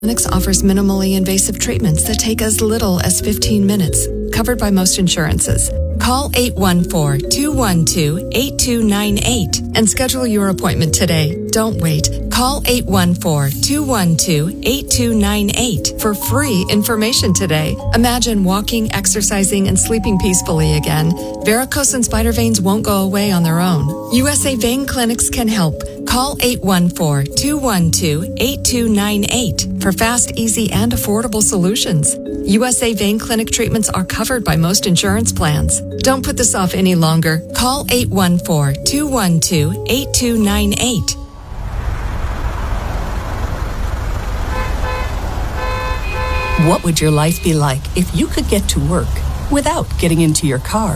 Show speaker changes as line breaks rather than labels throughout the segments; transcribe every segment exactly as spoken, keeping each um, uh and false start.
Clinics offers minimally invasive treatments that take as little as fifteen minutes, covered by most insurances. Call eight one four, two one two, eight two nine eight and schedule your appointment today. Don't wait. Call eight one four, two one two, eight two nine eight for free information today. Imagine walking, exercising, and sleeping peacefully again. Varicose and spider veins won't go away on their own. U S A Vein Clinics can help. Call eight one four, two one two, eight two nine eight for fast, easy, and affordable solutions. U S A Vein Clinic treatments are covered by most insurance plans. Don't put this off any longer. Call eight one four, two one two, eight two nine eight.
What would your life be like if you could get to work without getting into your car?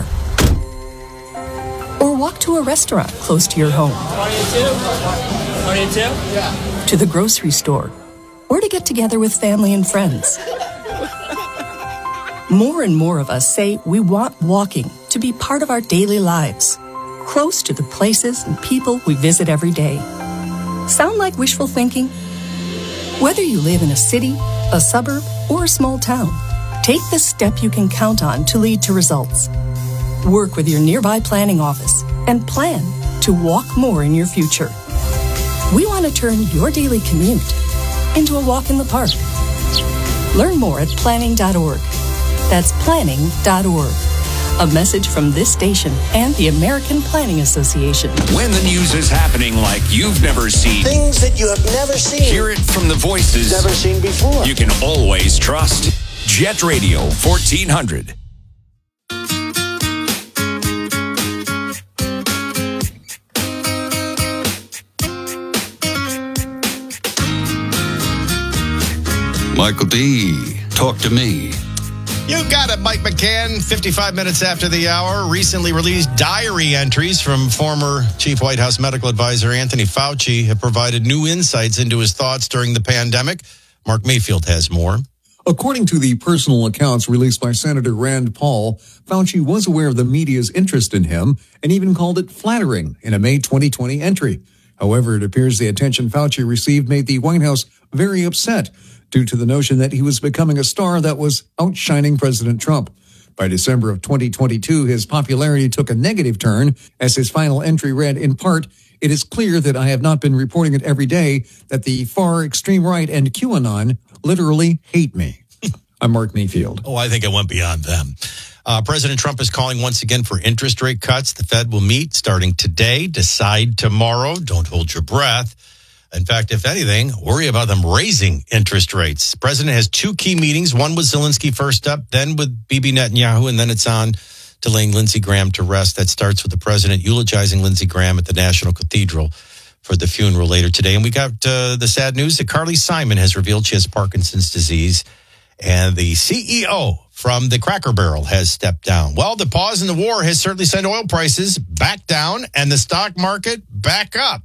Or walk to a restaurant close to your home?
twenty-two? twenty-two? Yeah.
To the grocery store? Or to get together with family and friends? More and more of us say we want walking to be part of our daily lives, close to the places and people we visit every day. Sound like wishful thinking? Whether you live in a city, a suburb, or a small town, take the step you can count on to lead to results. Work with your nearby planning office and plan to walk more in your future. We want to turn your daily commute into a walk in the park. Learn more at planning dot org. That's planning dot org. A message from this station and the American Planning Association.
When the news is happening like you've never seen.
Things that you have never seen.
Hear it from the voices.
Never seen before.
You can always trust. Jet Radio fourteen hundred.
Michael D., talk to me.
You got it, Mike McCann. fifty-five minutes after the hour. Recently released diary entries from former Chief White House Medical Advisor Anthony Fauci have provided new insights into his thoughts during the pandemic. Mark Mayfield has more.
According to the personal accounts released by Senator Rand Paul, Fauci was aware of the media's interest in him and even called it flattering in a May twenty twenty entry. However, it appears the attention Fauci received made the White House very upset due to the notion that he was becoming a star that was outshining President Trump. By December of twenty twenty-two, his popularity took a negative turn as his final entry read, in part, "It is clear that I have not been reporting it every day that the far extreme right and QAnon literally hate me." I'm Mark Mayfield.
Oh, I think it went beyond them. Uh, President Trump is calling once again for interest rate cuts. The Fed will meet starting today, decide tomorrow. Don't hold your breath. In fact, if anything, worry about them raising interest rates. The president has two key meetings, one with Zelensky first up, then with Bibi Netanyahu, and then it's on to laying Lindsey Graham to rest. That starts with the president eulogizing Lindsey Graham at the National Cathedral for the funeral later today. And we got uh, the sad news that Carly Simon has revealed she has Parkinson's disease, and the C E O from the Cracker Barrel has stepped down. Well, the pause in the war has certainly sent oil prices back down and the stock market back up.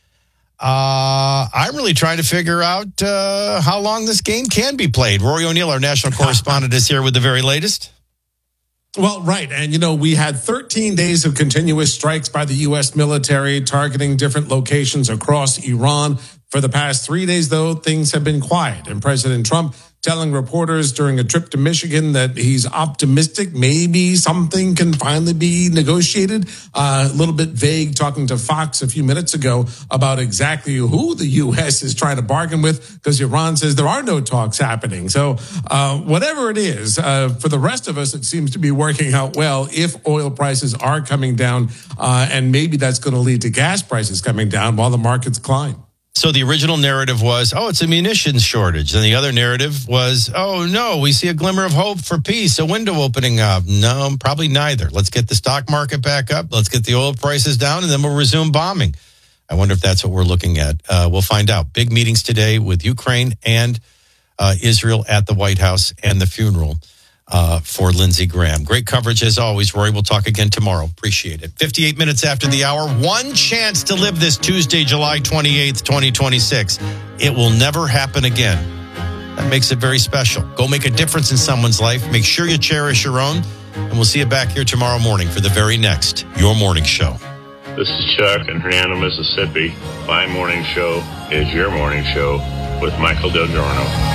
Uh, I'm really trying to figure out uh, how long this game can be played. Rory O'Neill, our national correspondent, is here with the very latest.
Well, right. And, you know, we had thirteen days of continuous strikes by the U S military targeting different locations across Iran. For the past three days, though, things have been quiet. And President Trump telling reporters during a trip to Michigan that he's optimistic maybe something can finally be negotiated. Uh, a little bit vague, talking to Fox a few minutes ago about exactly who the U S is trying to bargain with, because Iran says there are no talks happening. So uh, whatever it is, uh, for the rest of us, it seems to be working out well if oil prices are coming down, uh, and maybe that's going to lead to gas prices coming down while the markets climb.
So the original narrative was, oh, it's a munitions shortage. And the other narrative was, oh, no, we see a glimmer of hope for peace, a window opening up. No, probably neither. Let's get the stock market back up. Let's get the oil prices down, and then we'll resume bombing. I wonder if that's what we're looking at. Uh, we'll find out. Big meetings today with Ukraine and uh, Israel at the White House and the funeral uh, for Lindsey Graham. Great coverage as always, Rory. We'll talk again tomorrow. Appreciate it. fifty-eight minutes after the hour. One chance to live this Tuesday, July twenty-eighth, twenty twenty-six. It will never happen again. That makes it very special. Go make a difference in someone's life. Make sure you cherish your own. And we'll see you back here tomorrow morning for the very next Your Morning Show.
This is Chuck in Hernando, Mississippi. My morning show is your morning show. with Michael Del Giorno.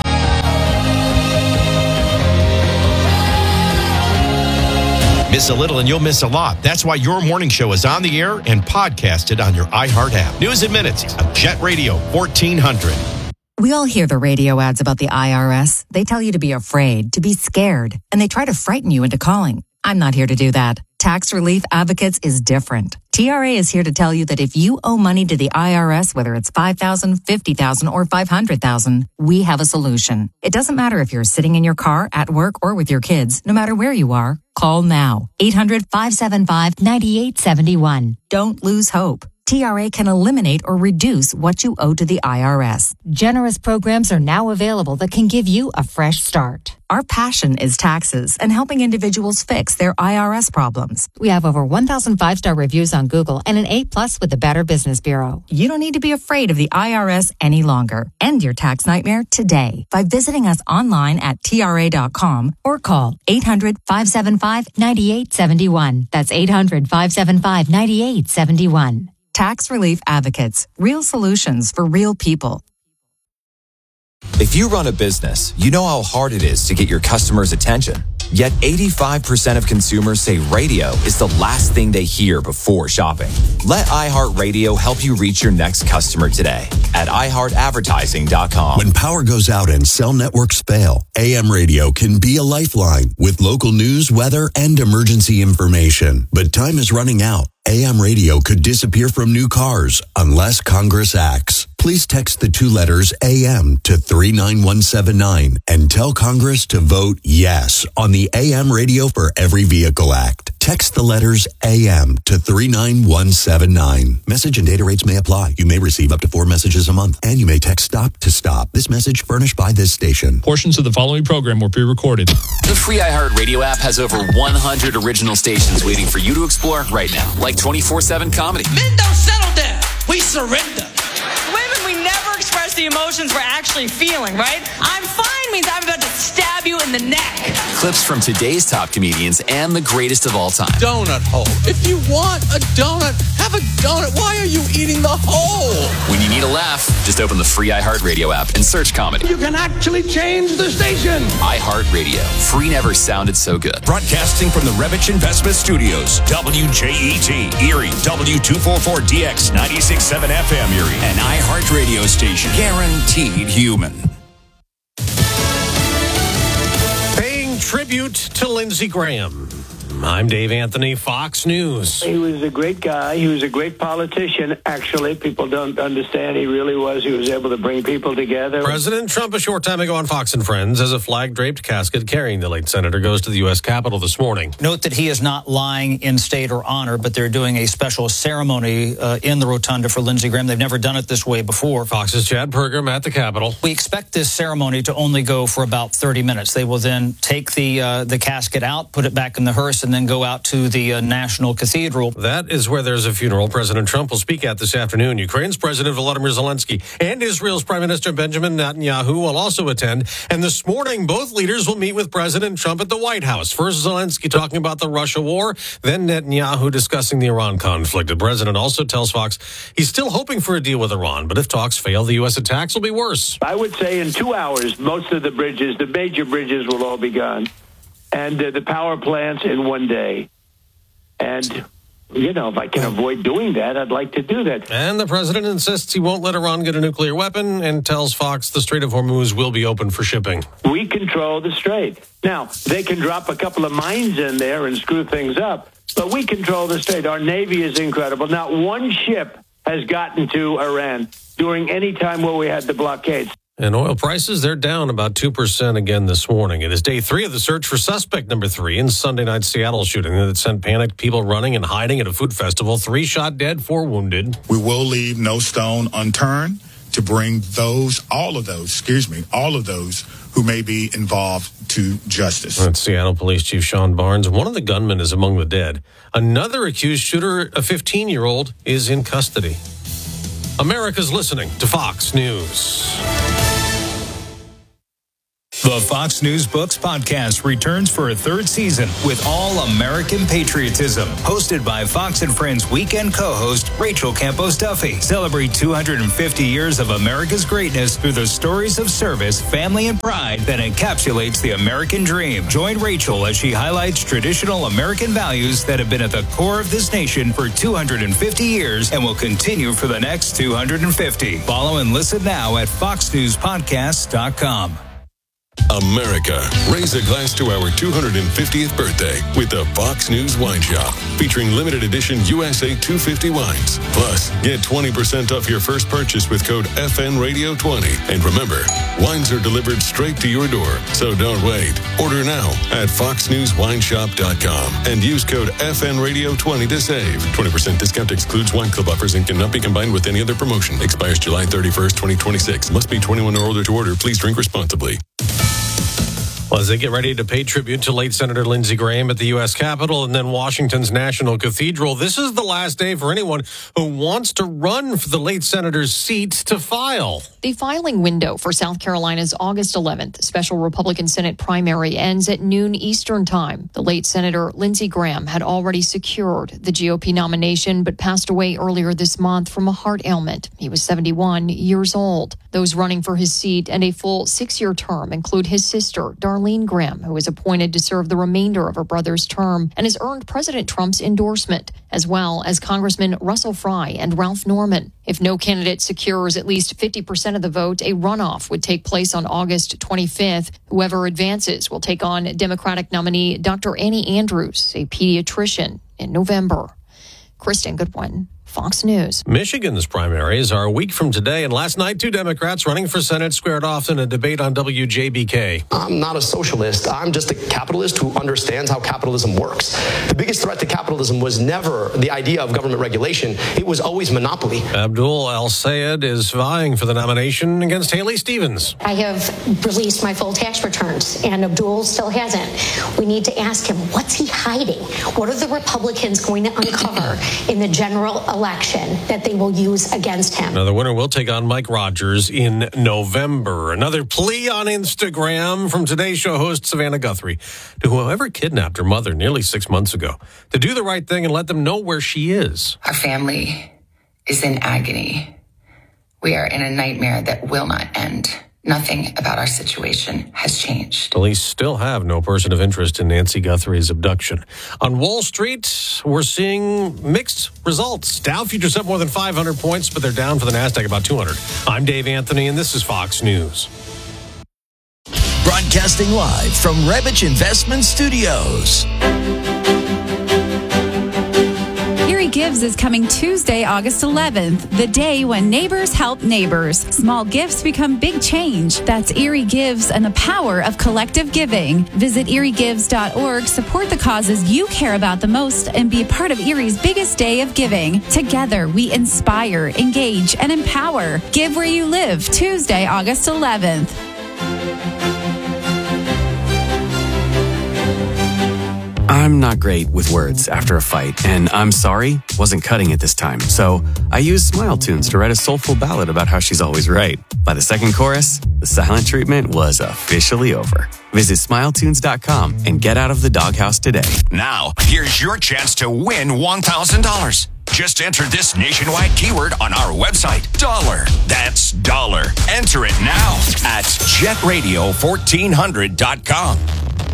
Miss a little and you'll miss a lot. That's why your morning show is on the air and podcasted on your iHeart app. News in minutes on Jet Radio fourteen hundred.
We all hear the radio ads about the I R S. They tell you to be afraid, to be scared, and they try to frighten you into calling. I'm not here to do that. Tax Relief Advocates is different. T R A is here to tell you that if you owe money to the I R S, whether it's five thousand dollars, fifty thousand dollars, or five hundred thousand dollars, we have a solution. It doesn't matter if you're sitting in your car, at work, or with your kids. No matter where you are, call now. eight hundred, five seven five, nine eight seven one. Don't lose hope. T R A can eliminate or reduce what you owe to the I R S. Generous programs are now available that can give you a fresh start. Our passion is taxes and helping individuals fix their I R S problems. We have over one thousand five-star reviews on Google and an A plus with the Better Business Bureau. You don't need to be afraid of the I R S any longer. End your tax nightmare today by visiting us online at T R A dot com or call eight hundred, five seven five, nine eight seven one. That's eight hundred, five seven five, nine eight seven one. Tax Relief Advocates. Real solutions for real people.
If you run a business, you know how hard it is to get your customers' attention. Yet eighty-five percent of consumers say radio is the last thing they hear before shopping. Let iHeartRadio help you reach your next customer today at i heart advertising dot com.
When power goes out and cell networks fail, A M radio can be a lifeline with local news, weather, and emergency information. But time is running out. A M radio could disappear from new cars unless Congress acts. Please text the two letters A M to three nine one seven nine and tell Congress to vote yes on the A M Radio for Every Vehicle Act. Text the letters A M to three nine one seven nine. Message and data rates may apply. You may receive up to four messages a month, and you may text STOP to STOP. This message furnished by this station.
Portions of the following program were pre-recorded.
The free iHeartRadio app has over one hundred original stations waiting for you to explore right now, like twenty-four seven comedy.
Men don't settle down. We surrender. Women, we never express the emotions we're actually feeling, right? I'm fine means I'm about to stab you in the neck.
Clips from today's top comedians and the greatest of all time.
Donut hole. If you want a donut, have a donut. Why are you eating the hole?
When you need a laugh, just open the free iHeartRadio app and search comedy.
You can actually change the station.
iHeartRadio. Free never sounded so good.
Broadcasting from the Revich Investment Studios, W J E T, Erie, W two forty-four D X, ninety-six point seven F M Erie, an iHeartRadio station. Guaranteed human.
Paying tribute to Lindsey Graham. I'm Dave Anthony, Fox News.
He was a great guy. He was a great politician, actually. People don't understand. He really was. He was able to bring people together.
President Trump, a short time ago on Fox and Friends, as a flag-draped casket carrying the late senator goes to the U S Capitol this morning.
Note that he is not lying in state or honor, but they're doing a special ceremony uh, in the rotunda for Lindsey Graham. They've never done it this way before.
Fox's Chad Pergram at the Capitol.
We expect this ceremony to only go for about thirty minutes. They will then take the uh, the casket out, put it back in the hearse, and then go out to the uh, National Cathedral.
That is where there's a funeral President Trump will speak at this afternoon. Ukraine's President Volodymyr Zelensky and Israel's Prime Minister Benjamin Netanyahu will also attend. And this morning, both leaders will meet with President Trump at the White House. First, Zelensky talking about the Russia war, then Netanyahu discussing the Iran conflict. The president also tells Fox he's still hoping for a deal with Iran, but if talks fail, the U S attacks will be worse.
I would say in two hours, most of the bridges, the major bridges, will all be gone. And uh, the power plants in one day. And, you know, if I can avoid doing that, I'd like to do that.
And the president insists he won't let Iran get a nuclear weapon and tells Fox the Strait of Hormuz will be open for shipping.
We control the strait. Now, they can drop a couple of mines in there and screw things up, but we control the strait. Our Navy is incredible. Not one ship has gotten to Iran during any time where we had the blockades.
And oil prices, they're down about two percent again this morning. It is day three of the search for suspect number three in Sunday night's Seattle shooting that sent panicked people running and hiding at a food festival. Three shot dead, four wounded.
We will leave no stone unturned to bring those, all of those, excuse me, all of those who may be involved to justice.
That's Seattle Police Chief Sean Barnes. One of the gunmen is among the dead. Another accused shooter, a fifteen-year-old, is in custody. America's listening to Fox News.
The Fox News Books podcast returns for a third season with All American Patriotism. Hosted by Fox and Friends weekend co-host Rachel Campos Duffy. Celebrate two hundred fifty years of America's greatness through the stories of service, family, and pride that encapsulates the American dream. Join Rachel as she highlights traditional American values that have been at the core of this nation for two hundred fifty years and will continue for the next two hundred fifty. Follow and listen now at fox news podcast dot com.
America, raise a glass to our two hundred fiftieth birthday with the Fox News Wine Shop, featuring limited edition U S A two fifty wines. Plus, get twenty percent off your first purchase with code F N Radio twenty. And remember, wines are delivered straight to your door, so don't wait. Order now at fox news wine shop dot com and use code F N Radio twenty to save. twenty percent discount excludes wine club offers and cannot be combined with any other promotion. Expires July thirty-first, twenty twenty-six. Must be twenty-one or older to order. Please drink responsibly.
Well, as they get ready to pay tribute to late Senator Lindsey Graham at the U S Capitol and then Washington's National Cathedral, this is the last day for anyone who wants to run for the late senator's seat to file.
The filing window for South Carolina's August eleventh special Republican Senate primary ends at noon Eastern time. The late Senator Lindsey Graham had already secured the G O P nomination but passed away earlier this month from a heart ailment. He was seventy-one years old. Those running for his seat and a full six-year term include his sister, Darlene Graham, who is appointed to serve the remainder of her brother's term and has earned President Trump's endorsement, as well as Congressman Russell Fry and Ralph Norman. If no candidate secures at least fifty percent of the vote, a runoff would take place on August twenty-fifth. Whoever advances will take on Democratic nominee Doctor Annie Andrews, a pediatrician, in November. Kristen Goodwin, Fox News.
Michigan's primaries are a week from today, and last night, two Democrats running for Senate squared off in a debate on W J B K.
I'm not a socialist. I'm just a capitalist who understands how capitalism works. The biggest threat to capitalism was never the idea of government regulation. It was always monopoly.
Abdul El-Sayed is vying for the nomination against Haley Stevens.
I have released my full tax returns, and Abdul still hasn't. We need to ask him, what's he hiding? What are the Republicans going to uncover in the general election that they will use against him?
Now, the winner will take on Mike Rogers in November. Another plea on Instagram from Today's Show host Savannah Guthrie to whoever kidnapped her mother nearly six months ago to do the right thing and let them know where she is.
Our family is in agony. We are in a nightmare that will not end. Nothing about our situation has changed.
Police still have no person of interest in Nancy Guthrie's abduction. On Wall Street, we're seeing mixed results. Dow futures up more than five hundred points, but they're down for the NASDAQ about two hundred. I'm Dave Anthony, and this is Fox News.
Broadcasting live from Rebich Investment Studios.
Erie Gives is coming Tuesday, August eleventh, the day when neighbors help neighbors. Small gifts become big change. That's Erie Gives and the power of collective giving. Visit erie gives dot org, support the causes you care about the most, and be a part of Erie's biggest day of giving. Together, we inspire, engage, and empower. Give where you live, Tuesday, August eleventh.
I'm not great with words after a fight, and I'm sorry wasn't cutting it this time. So I used Smile Tunes to write a soulful ballad about how she's always right. By the second chorus, the silent treatment was officially over. Visit smile tunes dot com and get out of the doghouse today.
Now, here's your chance to win one thousand dollars. Just enter this nationwide keyword on our website, dollar. That's dollar. Enter it now at jet radio fourteen hundred dot com.